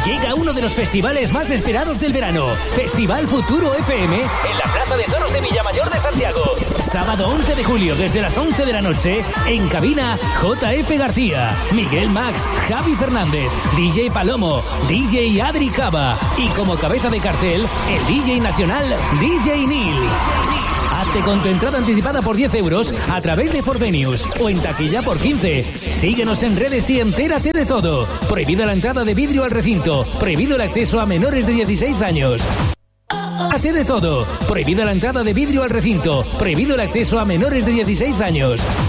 Llega uno de los festivales más esperados del verano. Festival Futuro FM en la Plaza de Toros de Villamayor de Santiago. Sábado 11 de julio desde las 11 de la noche. En cabina, JF García, Miguel Max, Javi Fernández, DJ Palomo, DJ Adri Cava y como cabeza de cartel, el DJ nacional DJ Neil. Hazte con tu entrada anticipada por 10 euros a través de Forvenius o en taquilla por 15. Síguenos en redes y entérate de todo. Prohibida la entrada de vidrio al recinto. Prohibido el acceso a menores de 16 años. Hace de todo. Prohibida la entrada de vidrio al recinto. Prohibido el acceso a menores de 16 años.